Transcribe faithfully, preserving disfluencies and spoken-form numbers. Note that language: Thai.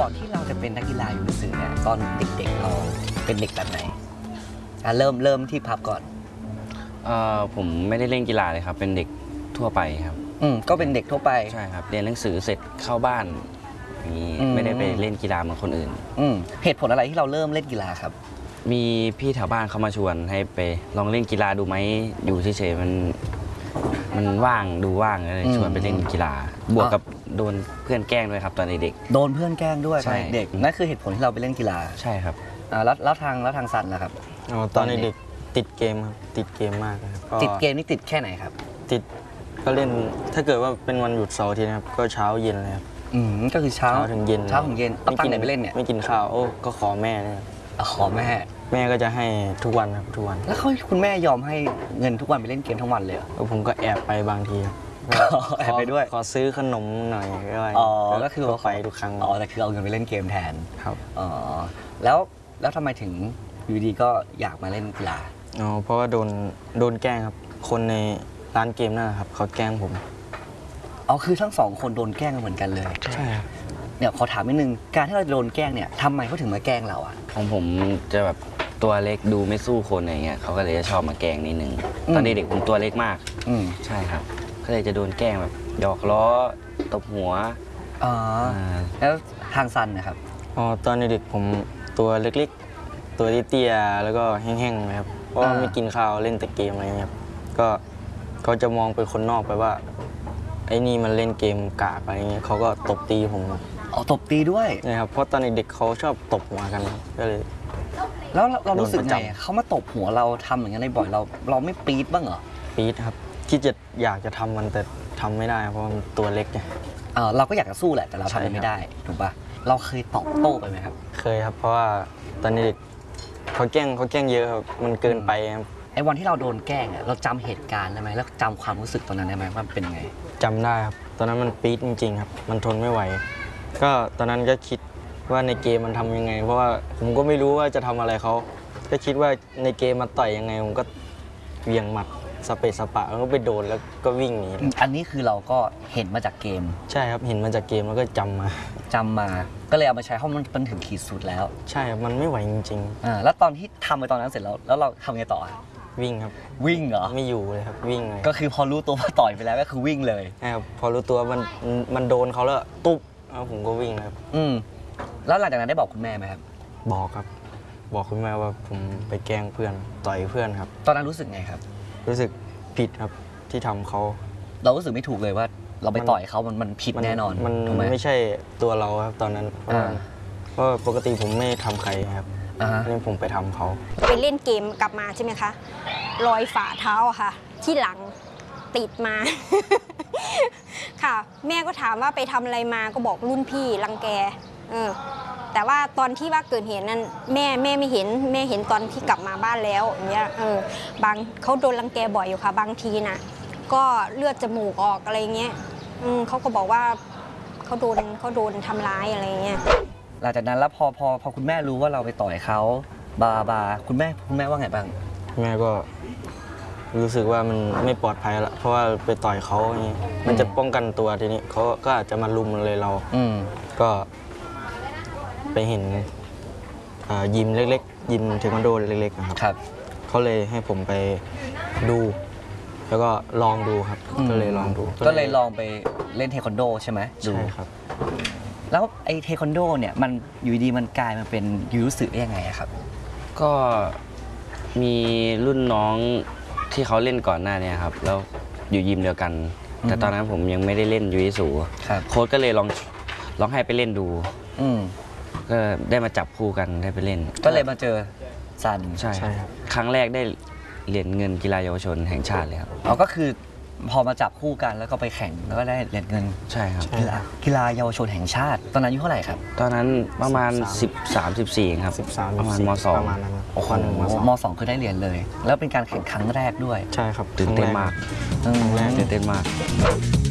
ก่อนที่เราจะเป็นนักกีฬายูยิสึเนี่ยตอนเด็กๆเราเป็นเด็กแบบไหนอ่ะเริ่มเริ่มที่พับก่อนเอ่อผมไม่ได้เล่นกีฬาเลยครับเป็นเด็กทั่วไปครับอืมก็เป็นเด็กทั่วไปใช่ครับเรียนหนังสือเสร็จเข้าบ้านอย่างนี้ไม่ได้ไปเล่นกีฬาเหมือนคนอื่นอืมเหตุผลอะไรที่เราเริ่มเล่นกีฬาครับมีพี่แถวบ้านเขามาชวนให้ไปลองเล่นกีฬาดูไหมอยู่เฉยๆมันมันว่างดูว่างเลยชวนไปเล่นกีฬาบวกกับโดนเพื่อนแกล้งด้วยครับตอนเด็กโดนเพื่อนแกล้งด้วยตอนเด็กนั่นคือเหตุผลที่เราไปเล่นกีฬาใช่ครับอ่าแล้วแล้วทางแล้วทางซันล่ะครับอ๋อตอนเด็กติดเกมครับติดเกมมากครับติดเกมนี่ติดแค่ไหนครับติดก็เล่นถ้าเกิดว่าเป็นวันหยุดเสาร์อาทิตย์นะครับก็เช้าเย็นเลยครับอืมก็คือเช้าถึงเย็นเช้าถึงเย็นเอาตังค์ไหนไปเล่นเนี่ยไม่กินข้าวโอ้ก็ขอแม่เนี่ยขอแม่แม่ก็จะให้ทุกวันครับทุกวันแล้วเขาคุณแม่ยอมให้เงินทุกวันไปเล่นเกมทั้งวันเลยแล้วผมก็แอบไปบางทีแอบไปด้วยขอซื้อขนมหน่อยก็ได้อ๋อก็คือไปทุกครั้งอ๋อแต่คือเอาเงินไปเล่นเกมแทนครับอ๋อแล้วแล้วทำไมถึงอยู่ดีก็อยากมาเล่นกีฬาอ๋อเพราะว่าโดนโดนแกล้งครับคนในร้านเกมนั่นแหละครับเขาแกล้งผมอ๋อคือทั้งสองคนโดนแกล้งเหมือนกันเลยใช่ครับเนี่ยขอถามนิดนึงการที่เราโดนแกล้งเนี่ยทำไมเขาถึงมาแกล้งเราอ่ะของผมจะแบบตัวเล็กดูไม่สู้คนอะไรเงี้ยเขาก็เลยจะชอบมาแกล้งนิดนึงตอนเด็กผมตัวเล็กมากอืมใช่ครับก็เลยจะโดนแกล้งแบบหยอกล้อตบหัวอ๋อแล้วทางซันนะครับอ๋อตอนเด็กผมตัวเล็กๆตัวเตี้ยๆแล้วก็แห้งๆนะครับเพราะไม่กินข้าวเล่นแต่เกมอะไรเงี้ยก็เขาจะมองเป็นคนนอกไปว่าไอ้นี่มันเล่นเกมกากอะไรเงี้ยเขาก็ตบตีผมอ๋อตบตีด้วยนะครับเพราะตอนเด็กๆเขาชอบตบหัวกันก็เลยแล้วเรารู้สึกไงเขามาตบหัวเราทำอย่างนั้นบ่อยเราเราไม่ปี๊ดบ้างเหรอปี๊ดครับคิดจะอยากจะทำมันแต่ทำไม่ได้เพราะมันตัวเล็กไงเออเราก็อยากจะสู้แหละแต่เราทำไม่ได้ถูกปะเราเคยตอบโต้ไปไหมครับเคยครับเพราะว่าตอนเด็กเขาแกล้งเขาแกล้งเยอะครับมันเกินไปครับไอ้วันที่เราโดนแกล้งเราจำเหตุการณ์ได้ไหมแล้วจำความรู้สึกตอนนั้นได้ไหมว่าเป็นไงจำได้ครับตอนนั้นมันปี๊ดจริงๆครับมันทนไม่ไหวก็ตอนนั้นก็คิดว่าในเกมมันทำยังไงเพราะว่าผมก็ไม่รู้ว่าจะทำอะไรเขาก็คิดว่าในเกมมันต่อยยังไงผมก็เวียงหมัดสเปซสปะแล้วก็ไปโดนแล้วก็วิ่งหนีอันนี้คือเราก็เห็นมาจากเกมใช่ครับเห็นมาจากเกมแล้วก็จำมาจำมาก็เลยเอามาใช้เพราะมันเป็นถึงขีดสุดแล้วใช่ครับมันไม่ไหวจริงๆอ่าแล้วตอนที่ทำไปตอนนั้นเสร็จแล้วแล้วเราทำไงต่อวิ่งครับวิ่งเหรอไม่อยู่เลยครับวิ่งเลยก็คือพอรู้ตัวว่าต่อยไปแล้วก็คือวิ่งเลยใช่ครับพอรู้ตัวมันมันโดนเขาแล้วตุ๊บแล้วผมก็วิ่งครับอืมแล้วหลังจากนั้นได้บอกคุณแม่ไหมครับบอกครับบอกคุณแม่ว่าผมไปแกล้งเพื่อนต่อยเพื่อนครับตอนนั้นรู้สึกไงครับรู้สึกผิดครับที่ทำเขาเรารู้สึกไม่ถูกเลยว่าเราไปต่อยเขามันมันผิดแน่นอนมันไม่ใช่ตัวเราครับตอนนั้นเพราะปกติผมไม่ทำใครครับนี่ผมไปทำเขาไปเล่นเกมกลับมาใช่ไหมคะรอยฝ่าเท้าอะค่ะที่หลังติดมาค่ะแม่ก็ถามว่าไปทำอะไรมาก็บอกรุ่นพี่รังแกเออแต่ว่าตอนที่ว่าเกิดเหตุนั้นแม่แม่ไม่เห็นแม่เห็นตอนที่กลับมาบ้านแล้วอย่างเงี้ยเออบางเขาโดนรังแกบ่อยอยู่ค่ะบางทีนะก็เลือดจมูกออกอะไรเงี้ยอืมเขาก็บอกว่าเขาโดนเขาโดนทำร้ายอะไรเงี้ยหลังจากนั้นแล้วพอพอพอคุณแม่รู้ว่าเราไปต่อยเขาบาบาคุณแม่คุณแม่ว่าไงบ้างแม่ก็รู้สึกว่ามันไม่ปลอดภัยละเพราะว่าไปต่อยเขาอย่างนี้มันจะป้องกันตัวทีนี้เขาก็อาจจะมาลุมเลยเราอืมก็ไปเห็นยิมเล็กๆยิมเทควันโดเล็กๆนะครับเขาเลยให้ผมไปดูแล้วก็ลองดูครับก็เลยลองดูก็เลยลองไปเล่นเทควันโดใช่ไหมใช่ครับแล้วไอ้เทควันโดเนี่ยมันอยู่ดีมันกลายมาเป็นยูยิสึได้ยังไงครับก็มีรุ่นน้องที่เขาเล่นก่อนหน้านี้ครับแล้วอยู่ยิมเดียวกันแต่ตอนนั้นผมยังไม่ได้เล่นยูยิสึโค้ชก็เลยลองลองให้ไปเล่นดูก็ได้มาจับคู่กันได้ไปเล่นก็เลยมาเจอซันใช่ครับครั้งแรกได้เหรียญเงินกีฬาเยาวชนแห่งชาติเลยครับอ๋อก็คือพอมาจับคู่กันแล้วก็ไปแข่งแล้วก็ได้เหรียญเงินใช่ครับกีฬากีฬาเยาวชนแห่งชาติตอนนั้นอายุเท่าไหร่ครับตอนนั้นประมาณสิบสาม สิบสี่ครับประมาณม.สองโอ้โหม.สองคือได้เหรียญเลยแล้วเป็นการแข่งครั้งแรกด้วยใช่ครับตื่นเต้นมากตื่นเต้นมาก